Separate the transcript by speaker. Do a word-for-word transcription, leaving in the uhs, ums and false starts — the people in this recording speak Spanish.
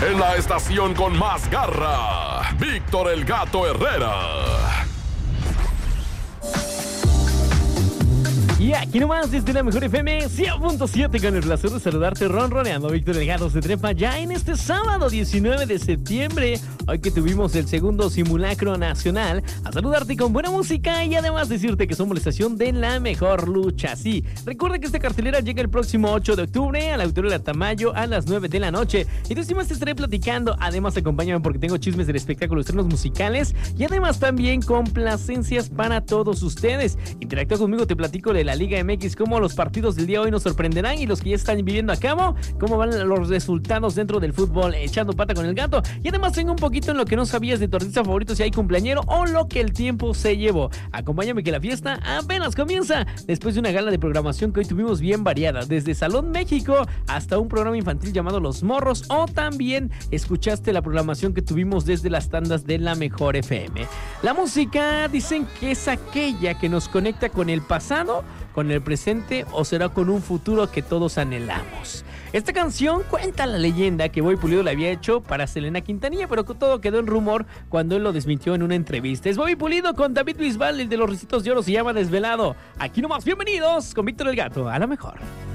Speaker 1: En la estación con más garra, Víctor el Gato Herrera.
Speaker 2: Y aquí nomás desde la mejor F M cien punto siete con el placer de saludarte ronroneando. Víctor el Gato se trepa ya en este sábado diecinueve de septiembre, hoy que tuvimos el segundo simulacro nacional, a saludarte con buena música y además decirte que somos la estación de la mejor lucha. Sí, recuerda que esta cartelera llega el próximo ocho de octubre al Auditorio Tamayo a las nueve de la noche. Y después te estaré platicando, además acompáñame porque tengo chismes del espectáculo, estrenos musicales y además también complacencias para todos ustedes. Interactúa conmigo, te platico de la Liga M X, cómo los partidos del día de hoy nos sorprenderán y los que ya están viviendo a cabo, cómo van los resultados dentro del fútbol, echando pata con el gato. Y además tengo un poquito en lo que no sabías de tu artista favorito, si hay cumpleañero o lo que el tiempo se llevó. Acompáñame que la fiesta apenas comienza, después de una gala de programación que hoy tuvimos bien variada, desde Salón México hasta un programa infantil llamado Los Morros, o también escuchaste la programación que tuvimos desde las tandas de la mejor F M. La música dicen que es aquella que nos conecta con el pasado, con el presente o será con un futuro que todos anhelamos. Esta canción cuenta la leyenda que Bobby Pulido la había hecho para Selena Quintanilla, pero que todo quedó en rumor cuando él lo desmintió en una entrevista. Es Bobby Pulido con David Bisbal, el de los Ricitos de Oro, se llama Desvelado. Aquí nomás, bienvenidos con Víctor el Gato, a la mejor.